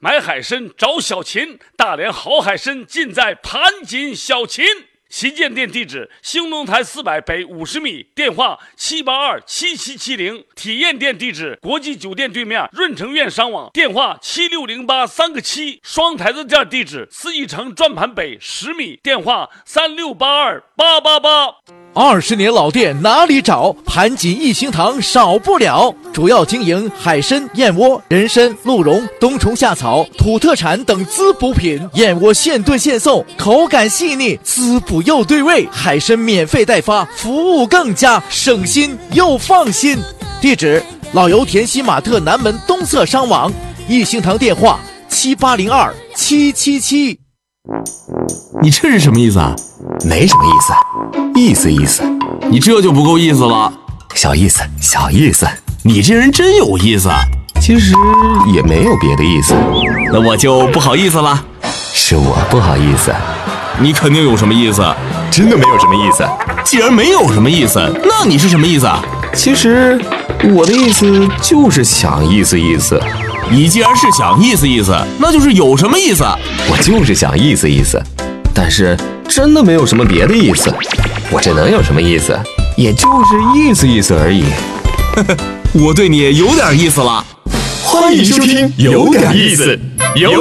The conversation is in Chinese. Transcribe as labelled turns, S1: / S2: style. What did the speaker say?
S1: 买海参找小秦，大连好海参尽在盘锦小秦。旗舰店地址：兴隆台400北50米，电话7827770。体验店地址：国际酒店对面润城苑商网，电话76083个7。双台子店地址：四义城转盘北10米，电话3682888。
S2: 20年老店哪里找？盘锦一星堂少不了。主要经营海参、燕窝、人参、鹿茸、冬虫夏草、土特产等滋补品。燕窝现炖现送，口感细腻，滋补又对味。海参免费代发，服务更佳，省心又放心。地址：老油田西马特南门东侧商网。一星堂电话78027777。
S3: 你这是什么意思啊？
S4: 没什么意思，意思。
S3: 你这就不够意思了。
S4: 小意思。
S3: 你这人真有意思。
S4: 其实也没有别的意思。
S3: 那我就不好意思了。
S4: 是我不好意思。
S3: 你肯定有什么意思？
S4: 真的没有什么意思。
S3: 既然没有什么意思，那你是什么意思啊？
S4: 其实我的意思就是想意思。
S3: 你既然是想意思，那就是有什么意思？
S4: 我就是想意思，但是真的没有什么别的意思。我这能有什么意思？也就是意思而已。
S3: 我对你有点意思了。
S4: 欢迎收听有点意思。